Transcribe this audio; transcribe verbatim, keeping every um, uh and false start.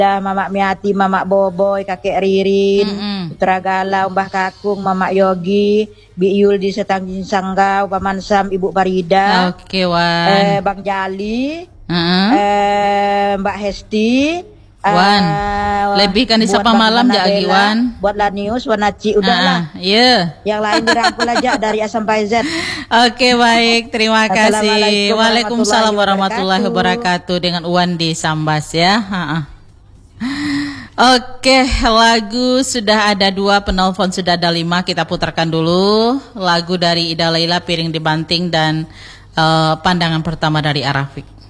Mamak Miati, Mamak Boboy, Kakek Ririn, Mm-mm. Putra Galau, Mbah Kakung, Mamak Yogi, Bi Yul di Setangjin Sanggau, Paman Sam, Ibu Farida, Oke, Wan. eh, Bang Jali, Heeh. eh, Mbak Hesti, Wan, eh, lebih kan di buat sapa Bang malam Nana Jagi, Bella, Wan. buat Lanius, Wanaci, udahlah. Ah, iya. Yang lain dirangkul aja dari A sampai Z. Oke, baik, terima kasih. Assalamualaikum Waalaikumsalam warahmatullahi warahmatullahi wabarakatuh dengan Uwan di Sambas ya. Ha-ha. Oke, lagu sudah ada dua, penelpon sudah ada lima, kita putarkan dulu lagu dari Ida Laila, Piring Dibanting, dan uh, pandangan pertama dari Arafik.